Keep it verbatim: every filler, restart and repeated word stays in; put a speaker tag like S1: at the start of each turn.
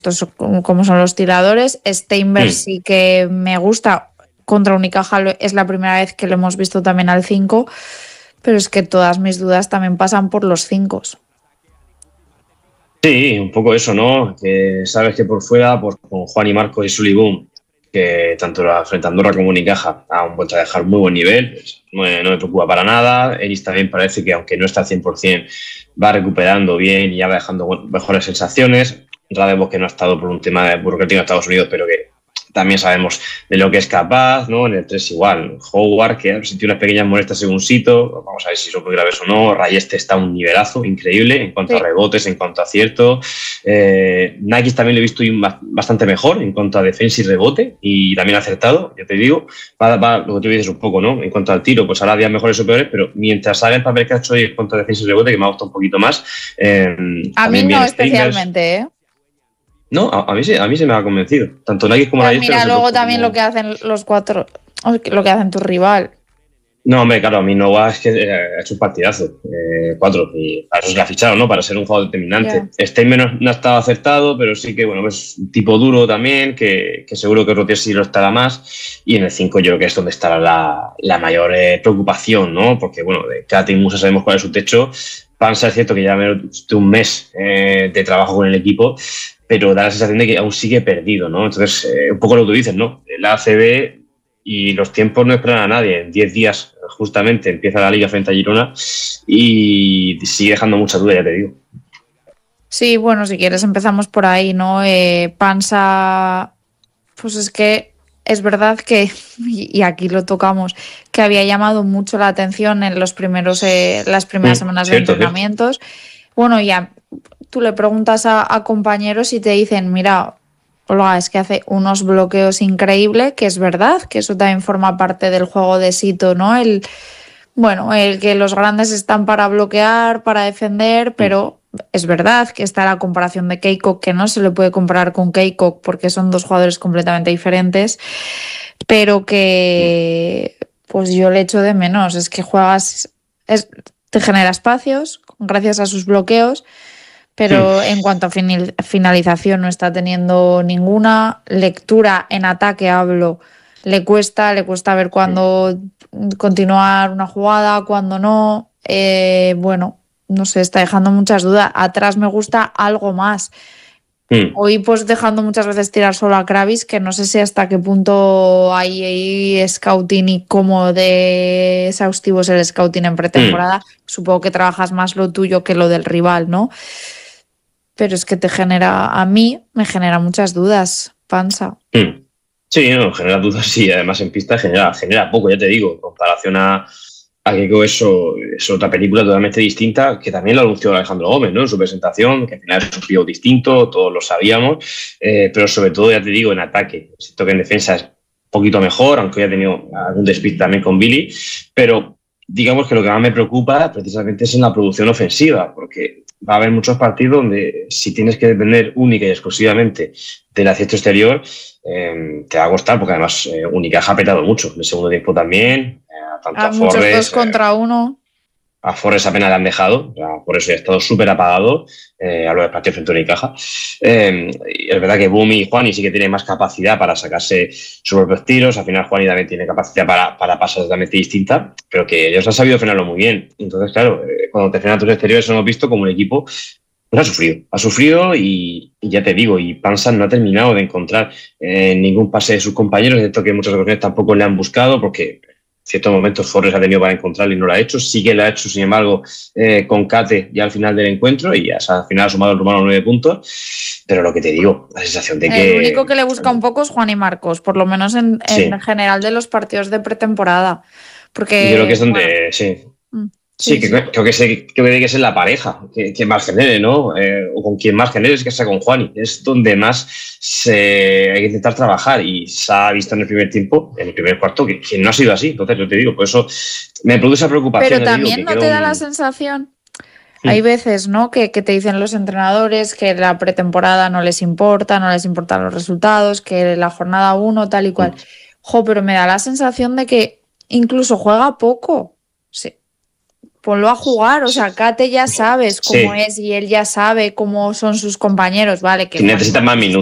S1: Entonces, como son los tiradores, Steinberg sí. sí que me gusta. Contra Unicaja es la primera vez que lo hemos visto también al cinco, pero es que todas mis dudas también pasan por los cinco.
S2: Sí, un poco eso, ¿no? Que sabes que por fuera, pues con Juan y Marcos y Sully, que tanto la frente a Andorra como Unicaja han vuelto a dejar muy buen nivel, pues no, me, no me preocupa para nada. Enis también parece que, aunque no está al cien por ciento, va recuperando bien y ya va dejando mejores sensaciones. Radebo, que no ha estado por un tema de burocrático en Estados Unidos, pero que también sabemos de lo que es capaz, ¿no? En el tres igual. Howard, que ha sentido unas pequeñas molestias en un sitio, vamos a ver si son muy graves o no. Rayeste está a un nivelazo increíble en cuanto sí. a rebotes, en cuanto a acierto. Eh, Nakis también lo he visto bastante mejor en cuanto a defensa y rebote, y también acertado, ya te digo. Va, va, lo que tú dices un poco, ¿no? En cuanto al tiro, pues ahora días mejores o peores, pero mientras haga el papel que ha hecho hoy en cuanto a defensa y rebote, que me ha gustado un poquito más. Eh,
S1: a mí no especialmente, ¿eh?
S2: No, a, a, mí sí, a mí se me ha convencido. Tanto Nike como
S1: pues
S2: la
S1: Mira, luego como... también lo que hacen los cuatro, lo que hacen tu rival.
S2: No, hombre, claro, a mí Noah es que ha hecho un partidazo. Eh, cuatro, y para eso se la ha fichado, ¿no? Para ser un jugador determinante. Yeah. Stein no, no ha estado acertado, pero sí que, bueno, es un tipo duro también, que, que seguro que Rotier sí lo estará más. Y en el cinco yo creo que es donde estará la, la mayor eh, preocupación, ¿no? Porque, bueno, de Katy y Musa sabemos cuál es su techo. Panza es cierto que ya menos de un mes eh, de trabajo con el equipo, pero da la sensación de que aún sigue perdido, ¿no? Entonces, eh, un poco lo que tú dices, ¿no? La A C B y los tiempos no esperan a nadie. En diez días, justamente, empieza la Liga frente a Girona y sigue dejando mucha duda, ya te digo.
S1: Sí, bueno, si quieres empezamos por ahí, ¿no? Eh, Pansa, pues es que es verdad que, y aquí lo tocamos, que había llamado mucho la atención en los primeros, eh, las primeras
S2: sí,
S1: semanas
S2: cierto,
S1: de entrenamientos. Cierto. Bueno, ya tú le preguntas a, a compañeros y te dicen, mira, Olga, es que hace unos bloqueos increíbles, que es verdad, que eso también forma parte del juego de Sito, ¿no? El, bueno, el que los grandes están para bloquear, para defender, pero mm. es verdad que está la comparación de Keiko, que no se le puede comparar con Keiko porque son dos jugadores completamente diferentes, pero que pues yo le echo de menos, es que juegas, es, te genera espacios gracias a sus bloqueos, pero en cuanto a finalización no está teniendo ninguna. Lectura en ataque, hablo, le cuesta, le cuesta ver cuándo continuar una jugada, cuándo no. Eh, bueno, no sé, está dejando muchas dudas. Atrás me gusta algo más. Mm. Hoy pues dejando muchas veces tirar solo a Kravis, que no sé si hasta qué punto hay, hay scouting y cómo de exhaustivo es el scouting en pretemporada. Mm. Supongo que trabajas más lo tuyo que lo del rival, ¿no? Pero es que te genera, a mí me genera muchas dudas, Pansa.
S2: Mm. Sí, no, genera dudas, sí, además en pista genera, genera poco, ya te digo, en comparación a, a Keiko, eso es otra película totalmente distinta, que también lo anunció Alejandro Gómez, ¿no? En su presentación, que al final es un tío distinto, todos lo sabíamos, eh, pero sobre todo, ya te digo, en ataque. Siento que en defensa es un poquito mejor, aunque haya tenido algún despiste también con Billy, pero digamos que lo que más me preocupa precisamente es en la producción ofensiva, porque va a haber muchos partidos donde si tienes que depender única y exclusivamente del acierto exterior, eh, te va a costar, porque además eh, Unicaja ha apretado mucho en el segundo tiempo también. Eh, tanto
S1: a, a muchos Forres, dos contra uno.
S2: Eh, a Forres apenas le han dejado, o sea, por eso ya ha estado súper apagado. Eh, hablo del partido frente a Unicaja. Eh, es verdad que Bumi y Juani sí que tienen más capacidad para sacarse sus propios tiros. Al final Juani también tiene capacidad para, para pasar totalmente distinta, pero que ellos han sabido frenarlo muy bien. Entonces, claro, eh, cuando te frenan tus exteriores hemos visto como un equipo pues ha sufrido, ha sufrido y, y ya te digo, y Pansa no ha terminado de encontrar eh, ningún pase de sus compañeros, de esto que en muchas ocasiones tampoco le han buscado, porque en ciertos momentos Forres ha tenido para encontrarlo y no lo ha hecho, sí que lo ha hecho, sin embargo, eh, con Kate ya al final del encuentro, y ya al final ha sumado el rumano nueve puntos, pero lo que te digo, la sensación de que...
S1: El único que le busca un poco es Juan y Marcos, por lo menos en, en sí. general de los partidos de pretemporada, porque...
S2: Yo creo que es donde, bueno, sí... Sí, sí, que, sí. Creo, que se, creo que tiene que ser la pareja que, que más genere, ¿no? Eh, o con quien más genere es que sea con Juani. Es donde más se, hay que intentar trabajar y se ha visto en el primer tiempo, en el primer cuarto, que, que no ha sido así. Entonces, yo te digo, por eso me produce esa preocupación.
S1: Pero también
S2: digo,
S1: no te
S2: un...
S1: da la sensación... Sí. Hay veces, ¿no? Que, que te dicen los entrenadores que la pretemporada no les importa, no les importan los resultados, que la jornada uno, tal y cual. Jo, pero me da la sensación de que incluso juega poco. Sí. ponlo a jugar, o sea, Kate ya sabes cómo
S2: Sí.
S1: es y él ya sabe cómo son sus compañeros, vale. Que
S2: necesita más minutos.